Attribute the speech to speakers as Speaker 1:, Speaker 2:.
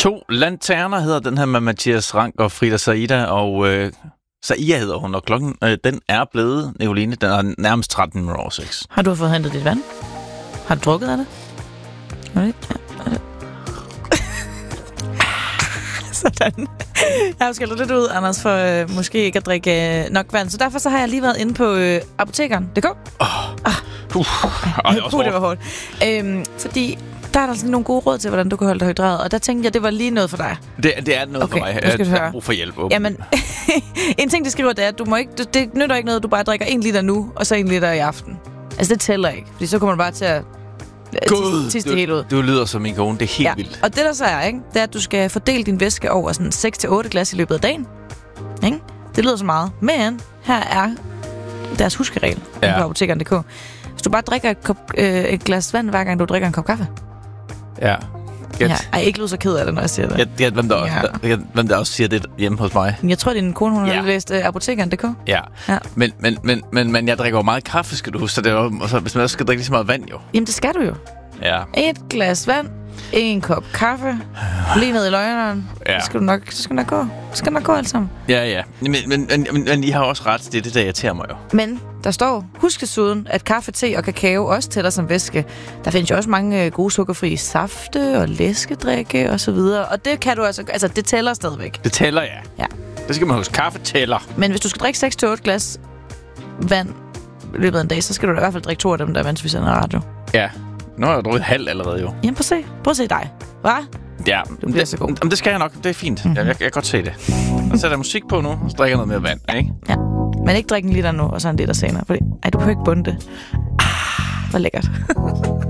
Speaker 1: To lanterner hedder den her med Mathias Rank og Frida Saida, og Saia hedder hun, og klokken den er blevet, Nicoline, den er nærmest 13 over 6.
Speaker 2: Har du fået hentet dit vand? Har du drukket af det? Ja. Sådan. Jeg har skældt lidt ud, Anders, for måske ikke at drikke nok vand. Så derfor så har jeg lige været inde på apotekeren.dk.
Speaker 1: Det var
Speaker 2: hårdt. Fordi der er der sådan nogle gode råd til, hvordan du kan holde dig hydreret. Og der tænkte jeg, det var lige noget for dig.
Speaker 1: Det er noget for mig. Jeg har brug for hjælp.
Speaker 2: Jamen, en ting, de skriver, det er, at du må ikke, det nytter ikke noget, du bare drikker 1 liter nu, og så 1 liter i aften. Altså, det tæller ikke. Fordi så kommer du bare til at tisse det helt ud.
Speaker 1: Du lyder som min kone. Det er helt vildt.
Speaker 2: Og det der så er, ikke, det er, at du skal fordele din væske over sådan 6-8 glas i løbet af dagen. Ikke? Det lyder så meget. Men her er deres huskeregel på apotekeren.dk. Hvis du bare drikker et glas vand, hver gang du drikker en kop kaffe.
Speaker 1: Ja.
Speaker 2: Ikke lyder så ked af det, når jeg siger det.
Speaker 1: Hvem der også siger det hjemme hos mig.
Speaker 2: Jeg tror, din kone, hun har læst apotekeren.dk.
Speaker 1: Ja. Men jeg drikker jo meget kaffe, skal du huske. Så det er jo, hvis man også skal drikke lige så meget vand, jo.
Speaker 2: Jamen, det skal du jo.
Speaker 1: Ja.
Speaker 2: 1 glas vand, 1 kop kaffe, lige ned i løgneren. Ja. Så skal det nok gå. Det skal nok gå alt sammen.
Speaker 1: Ja. Men I har også ret. Det er det, der irriterer mig jo.
Speaker 2: Men der står, husk desuden, at kaffe, te og kakao også tæller som væske. Der findes jo også mange gode sukkerfrie safte og læskedrikke og så videre. Og det kan du altså det tæller stadigvæk.
Speaker 1: Det tæller, ja. Det skal man huske. Kaffe tæller.
Speaker 2: Men hvis du skal drikke 6-8 glas vand i løbet af en dag, så skal du i hvert fald drikke 2 af dem, der mens vi sender radio.
Speaker 1: Ja. Nu har jeg drukket halv allerede, jo.
Speaker 2: Jamen, prøv at se dig. Hvad?
Speaker 1: Ja,
Speaker 2: du bliver så god.
Speaker 1: Det skal jeg nok. Det er fint. Mm-hmm. Jeg kan godt se det. Så sætter jeg musik på nu, og så drikker noget mere vand, ikke?
Speaker 2: Ja. Men ikke drikke 1 liter nu, og så 1 liter senere. Fordi, du kan ikke bunde det. Hvor lækkert.